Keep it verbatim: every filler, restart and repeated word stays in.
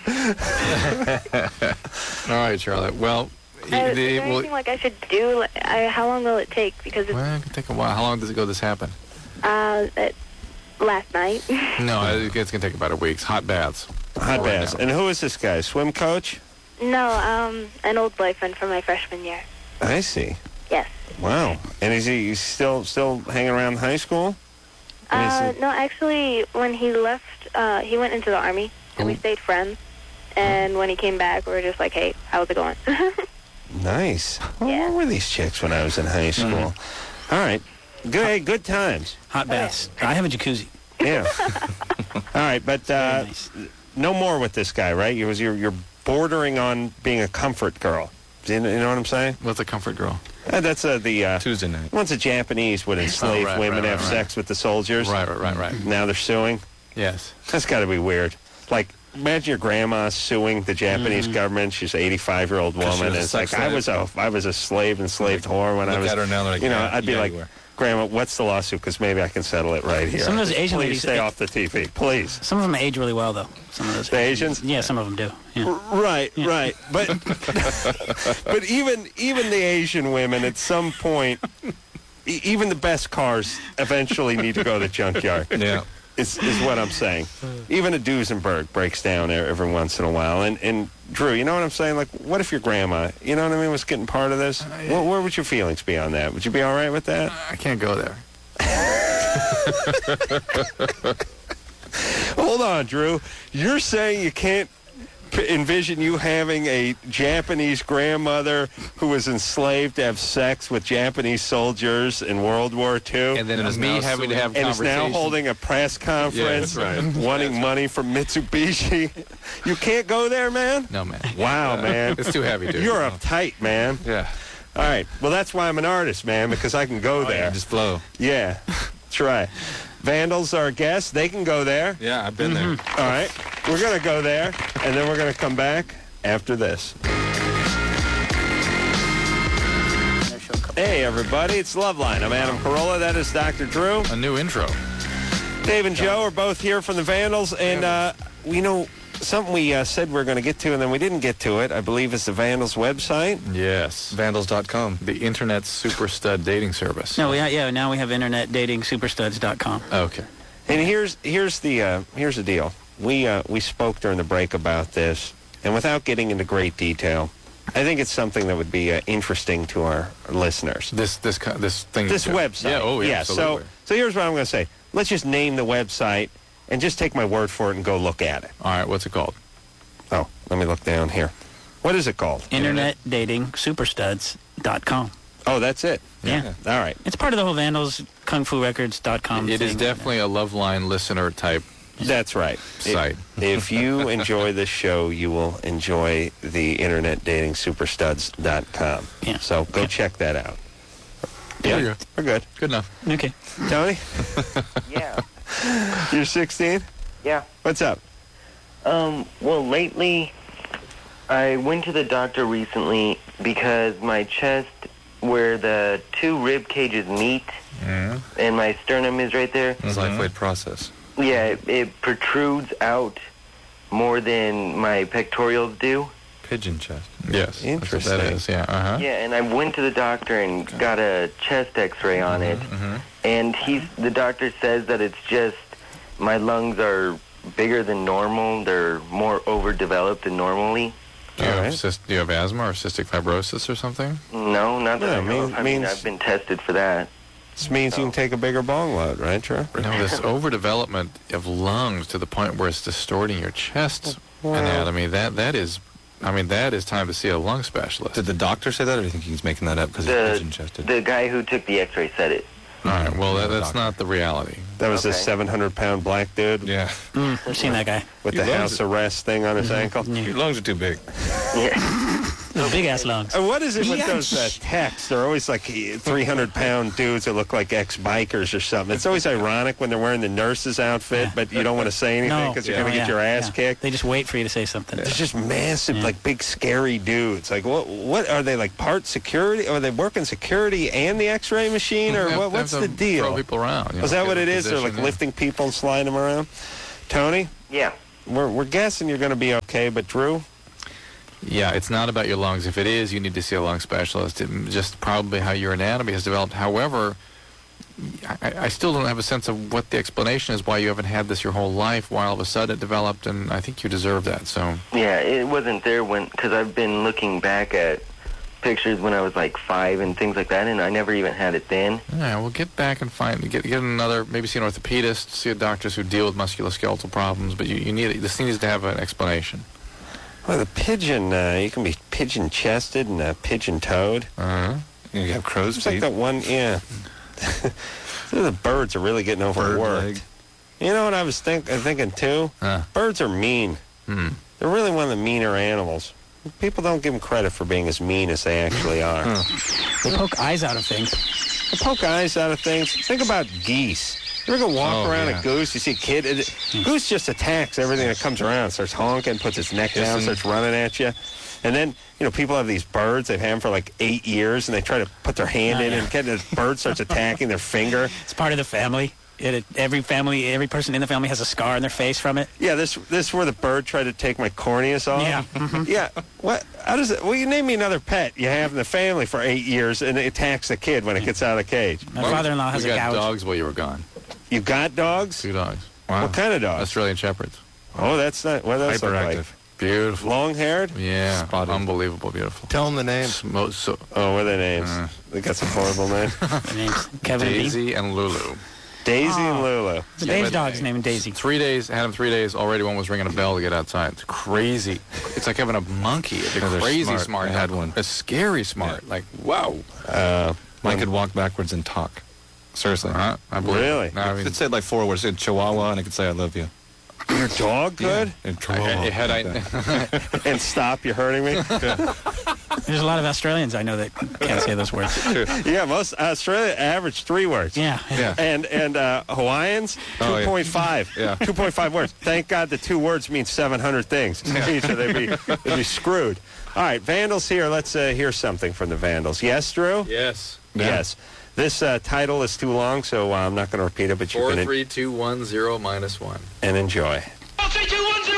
All right, Charlotte. Well, Uh, is there the, well, anything like I should do? I, how long will it take? Because it's well, it can take a while. How long does it go this happen? uh, it, last night. No, it's going to take about a week. Hot baths. Hot Right baths. now. And who is this guy? Swim coach? No, um, an old boyfriend from my freshman year. I see. Yes. Wow. And is he still still hanging around high school? Uh, no, actually, when he left, uh, he went into the Army, and we stayed friends. And when he came back, we were just like, hey, how's it going? Nice. Well, Yeah. Where were these chicks when I was in high school? Mm-hmm. All right. Good, hey, good times. Hot baths. I have a jacuzzi. Yeah. All right, but uh, Very nice. no more with this guy, right? You was you're, you're bordering on being a comfort girl. Do you, you know what I'm saying? What's a comfort girl? Uh, that's uh, the uh, Tuesday night. once the Japanese would enslave Oh, right, women, right, have right, sex with the soldiers. Right, right, right, right. Now they're suing. Yes. That's got to be weird. Like, imagine your grandma suing the Japanese government. She's an eighty-five-year-old 'Cause she woman. was a And it's sex like I was a I was a slave enslaved whore when I Look was. at her now, they're like, you know, yeah, I'd be yeah, like, you were. Grandma, what's the lawsuit? Because maybe I can settle it right here. Some of those Asian Please ladies- stay off the T V, please. Some of them age really well, though. Some of those. The Asians? Yeah, some of them do. Yeah. Right, right. But but even even the Asian women at some point, e- even the best cars eventually need to go to the junkyard. Yeah. Is is what I'm saying. Even a Duesenberg breaks down e- every once in a while. And and Drew, you know what I'm saying? Like, what if your grandma, you know what I mean, was getting part of this? What, where would your feelings be on that? Would you be all right with that? I can't go there. Hold on, Drew. You're saying you can't p- envision you having a Japanese grandmother who was enslaved to have sex with Japanese soldiers in World War Two? And then And is me now having to suing- have and is now conversations. holding a press conference Yeah, that's right. wanting money from Mitsubishi. You can't go there, man? No, man. Wow, man. It's too heavy, dude. You're uptight, man. Yeah. All right. Well, that's why I'm an artist, man, because I can go Oh, there. yeah, just flow. Yeah. That's right. Vandals are guests. They can go there. Yeah, I've been All right. We're going to go there, and then we're going to come back after this. Hey, everybody. It's Loveline. I'm Adam Carolla. That is Doctor Drew. A new intro. Dave and Joe are both here from the Vandals, and uh, we know something we uh, said we were going to get to, and then we didn't get to it, I believe, is the Vandals website. Yes. Vandals dot com. The internet super stud dating service. No, we ha- yeah. Now we have internet dating superstuds dot com. Okay. And here's here's the uh, here's the deal. We uh, we spoke during the break about this, and without getting into great detail, I think it's something that would be uh, interesting to our listeners. This this co- this thing. This website. Yeah. Oh, yeah. Absolutely. So so here's what I'm going to say. Let's just name the website and just take my word for it and go look at it. All right. What's it called? Oh, let me look down here. What is it called? internet dating superstuds dot com. Oh, that's it. Yeah. All right. It's part of the whole Vandals Kung Fu Records dot com. It is thing. definitely a Loveline listener type That's right. site. If, if you enjoy this show, you will enjoy the internet dating superstuds dot com. Yeah. So go check that out. There you go. We're good. Good enough. Okay. Tony, Yeah, you're sixteen? yeah. What's up? Um, well, lately, I went to the doctor recently because my chest, where the two rib cages meet, and my sternum is right there, It's like life process. yeah, it, it protrudes out more than my pectorals do. Pigeon chest. Yes. Interesting. That's what that is. Yeah. Uh huh. Yeah, and I went to the doctor and got a chest X-ray on it, and he's the doctor says that it's just my lungs are bigger than normal. They're more overdeveloped than normally. Do you, All have right. cyst- do you have asthma or cystic fibrosis or something? No, not that Yeah, I know mean- of. I mean, means- I've been tested for that. This means you can take a bigger bong load, right, Drew? No, this overdevelopment of lungs to the point where it's distorting your chest anatomy. That that is, I mean, that is time to see a lung specialist. Did the doctor say that, or do you think he's making that up because he's The pigeon chested? the guy who took the X-ray said it. All right. Well, that, that's Doctor. not the reality. That was this Okay. seven hundred pound black dude Yeah. Mm, I've seen that guy. with Your the lungs house arrest thing on his ankle. Your lungs are too big. Yeah. Those big ass lungs. And what is it with those uh, texts? They're always like three hundred pound dudes that look like ex-bikers or something. It's always ironic when they're wearing the nurse's outfit, but you don't want to say anything No. because you're Yeah. going to get Yeah, your ass yeah. kicked. They just wait for you to say something. They're just massive, Yeah. like big, scary dudes. Like, what? What are they like? Part security? Are they working security and the X-ray machine, or They have- what, they what's have the to deal? Throw people around. you Is know, that get what a it is? They're like position, yeah. lifting people and sliding them around. Tony, Yeah. we're, we're guessing you're going to be okay, but Drew? Yeah, it's not about your lungs. If it is, you need to see a lung specialist. It, just probably how your anatomy has developed. However, I, I still don't have a sense of what the explanation is why you haven't had this your whole life, why all of a sudden it developed, and I think you deserve that. So yeah, it wasn't there when, because I've been looking back at pictures when I was like five and things like that, and I never even had it then. Yeah, well, get back and find get get another, maybe see an orthopedist, see a doctors who deal with musculoskeletal problems. But you, you need this needs to have an explanation. Well, the pigeon, uh, you can be pigeon-chested and uh, pigeon-toed. Uh-huh. You have crow's It's feet. like that one, yeah. The birds are really getting overworked. leg. You know what I was think, thinking, too? Huh. Birds are mean. Hmm. They're really one of the meaner animals. People don't give them credit for being as mean as they actually are. They poke eyes out of things. They poke eyes out of things. Think about geese. You ever go walk Oh, around yeah. a goose, you see a kid, it, goose just attacks everything that comes around, starts honking, puts its neck down, Kissing. starts running at you. And then, you know, people have these birds, they've had them for like eight years, and they try to put their hand Oh, in, yeah. and the bird starts attacking their finger. It's part of the family. It, it, every family, every person in the family has a scar on their face from it. Yeah, this this is where the bird tried to take my corneas off. Yeah. Mhm. Yeah. What? How does it? Well, you name me another pet you have in the family for eight years, and it attacks the kid when it gets out of the cage. My father-in-law has we a got gouge. dogs while you were gone. You got dogs? Two dogs. Wow. What kind of dogs? Australian Shepherds. Oh, that's not. What does that look like? Hyperactive. Beautiful. Long-haired? Yeah. Spotted. Unbelievable beautiful. Tell them the name. Smo- so, Oh, what are their names? Uh. They got some horrible names. Their name's Kevin and Dee. Daisy and Lulu. Daisy and Oh. Lulu. The Dave's but- dog's name is Daisy. Three days, had him three days, already one was ringing a bell to get outside. It's crazy. It's like having a monkey. It's Yeah, they're crazy smart. smart. I had one. It's scary smart. Like, wow. Uh, Mine could walk backwards and talk. Seriously. Uh-huh. I believe Really? It. No, I mean, It said like four words. It said Chihuahua, and it could say I love you. your dog good? And I, Chihuahua. I, had I, And stop, you're hurting me? There's a lot of Australians I know that can't say those words. Yeah, most Australia average three words. Yeah. Yeah. And and uh, Hawaiians, Oh, yeah. two point five. Yeah. two point five words. Thank God the two words mean seven hundred things. Each of they'd be, they'd be screwed. All right, Vandals here. Let's uh, hear something from the Vandals. Yes, Drew? yes. Yes. This uh, title is too long, so uh, I'm not going to repeat it, but you Four, can three, two, one, zero, minus one. and enjoy.